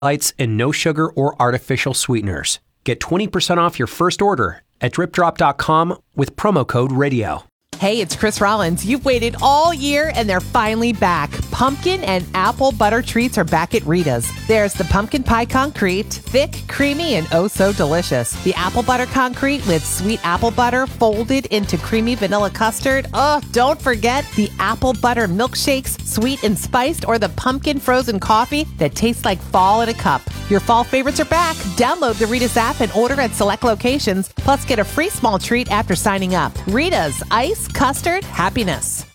lights, and no sugar or artificial sweeteners. Get 20% off your first order at dripdrop.com with promo code RADIO. Hey, it's Chris Rollins. You've waited all year and they're finally back. Pumpkin and apple butter treats are back at Rita's. There's the pumpkin pie concrete, thick, creamy, and oh so delicious. The apple butter concrete with sweet apple butter folded into creamy vanilla custard. Oh, don't forget the apple butter milkshakes, sweet and spiced, or the pumpkin frozen coffee that tastes like fall in a cup. Your fall favorites are back. Download the Rita's app and order at select locations. Plus, get a free small treat after signing up. Rita's Ice Custard Happiness.